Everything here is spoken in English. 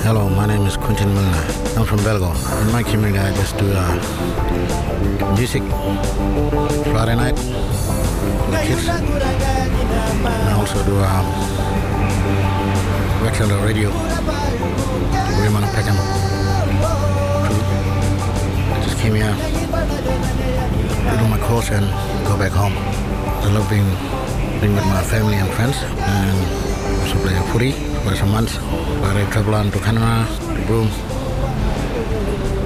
Hello, my name is Quentin Milner. I'm from Belgo. In my community, I just do music Friday night with the kids. And I also do work on the radio. Women of Peckham crew. I just came here to do my course and go back home. I love being with my family and friends and also play footy for some months. But I travel on to Canada, to Broome,